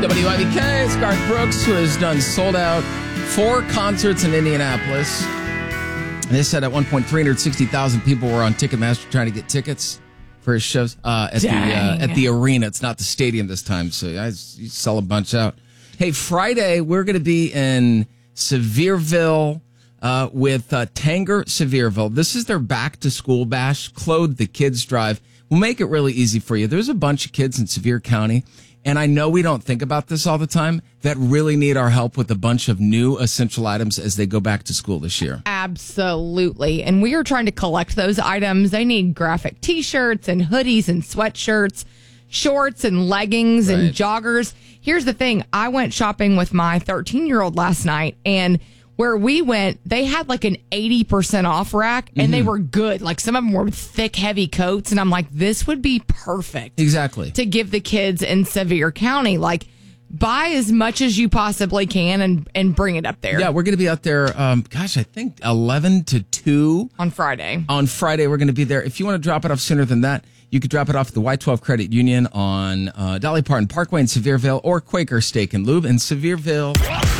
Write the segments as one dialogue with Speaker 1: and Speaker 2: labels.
Speaker 1: WIVK, it's Garth Brooks, who has done sold out 4 concerts in Indianapolis. And they said at one point 360,000 people were on Ticketmaster trying to get tickets for his shows at the arena. It's not the stadium this time, so you sell a bunch out. Hey, Friday, we're going to be in Sevierville with Tanger Sevierville. This is their back-to-school bash. Clothe the Kids Drive. We'll make it really easy for you. There's a bunch of kids in Sevier County, and I know we don't think about this all the time, that really need our help with a bunch of new essential items as they go back to school this year.
Speaker 2: Absolutely. And we are trying to collect those items. They need graphic T-shirts and hoodies and sweatshirts, shorts and leggings and joggers. Here's the thing. I went shopping with my 13-year-old last night, and where we went, they had like an 80% off rack, and they were good. Like some of them were thick, heavy coats, and I'm like, this would be perfect.
Speaker 1: Exactly.
Speaker 2: To give the kids in Sevier County. Like, buy as much as you possibly can and bring it up there.
Speaker 1: Yeah, we're going to be out there, I think 11 to 2.
Speaker 2: On Friday.
Speaker 1: On Friday, we're going to be there. If you want to drop it off sooner than that, you could drop it off at the Y-12 Credit Union on Dolly Parton Parkway in Sevierville, or Quaker Steak and Lube in Sevierville.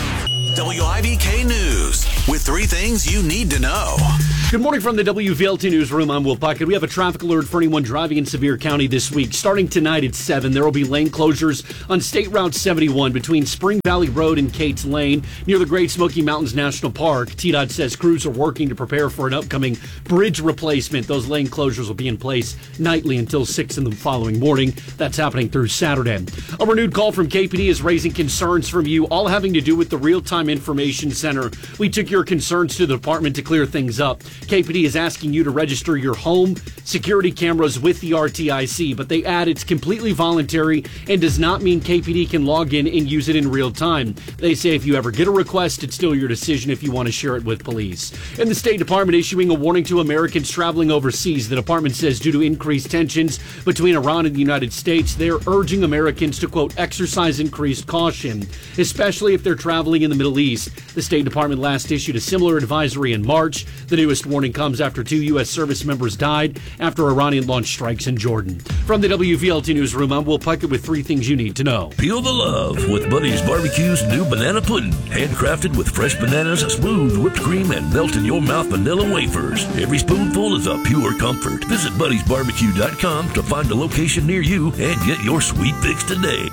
Speaker 3: WIVK News with 3 things you need to know.
Speaker 4: Good morning from the WVLT Newsroom. I'm Will Puckett. We have a traffic alert for anyone driving in Sevier County this week. Starting tonight at 7, there will be lane closures on State Route 71 between Spring Valley Road and Cates Lane near the Great Smoky Mountains National Park. TDOT says crews are working to prepare for an upcoming bridge replacement. Those lane closures will be in place nightly until 6 in the following morning. That's happening through Saturday. A renewed call from KPD is raising concerns from you, all having to do with the Real-Time Information Center. We took your concerns to the department to clear things up. KPD is asking you to register your home security cameras with the RTIC, but they add it's completely voluntary and does not mean KPD can log in and use it in real time. They say if you ever get a request, it's still your decision if you want to share it with police. And the State Department issuing a warning to Americans traveling overseas. The department says due to increased tensions between Iran and the United States, they're urging Americans to, quote, exercise increased caution, especially if they're traveling in the Middle East. The State Department last issued a similar advisory in March. The newest warning comes after 2 U.S. service members died after Iranian-launched strikes in Jordan. From the WVLT Newsroom, I'm Will Puckett with 3 things you need to know.
Speaker 5: Feel the love with Buddy's Barbecue's new banana pudding. Handcrafted with fresh bananas, smooth whipped cream, and melt-in-your-mouth vanilla wafers. Every spoonful is a pure comfort. Visit Buddy'sBarbecue.com to find a location near you and get your sweet fix today.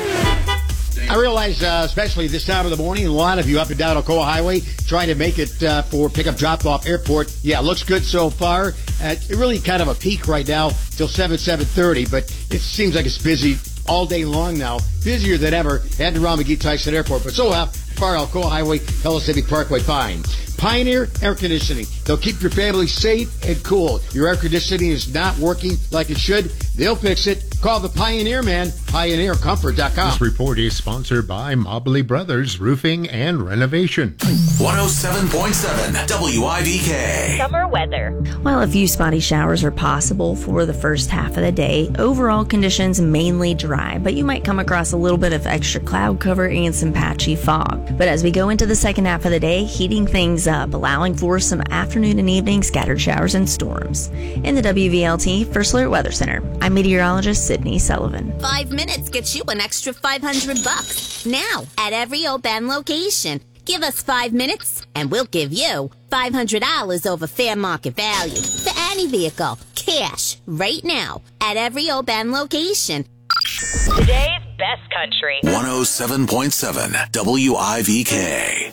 Speaker 6: I realize, especially this time of the morning, a lot of you up and down Alcoa Highway trying to make it for pickup drop-off airport. Yeah, looks good so far. It really kind of a peak right now till 7:30, but it seems like it's busy all day long now. Busier than ever heading around McGee-Tyson Airport. But so far, Alcoa Highway, Pella Civic Parkway, fine. Pioneer Air Conditioning. They'll keep your family safe and cool. Your air conditioning is not working like it should. They'll fix it. Call the Pioneer Man, pioneercomfort.com.
Speaker 7: This report is sponsored by Mobley Brothers Roofing and Renovation.
Speaker 3: 107.7 WIVK.
Speaker 8: Summer weather.
Speaker 9: While a few spotty showers are possible for the first half of the day, overall conditions mainly dry, but you might come across a little bit of extra cloud cover and some patchy fog. But as we go into the second half of the day, heating things up, allowing for some afternoon and evening scattered showers and storms. In the WVLT First Alert Weather Center, I'm meteorologist Sydney Sullivan.
Speaker 8: 5 minutes gets you an extra $500 now at every Oban location. Give us 5 minutes and we'll give you $500 over fair market value for any vehicle. Cash right now at every Oban location.
Speaker 10: Today's best country.
Speaker 3: 107.7 WIVK.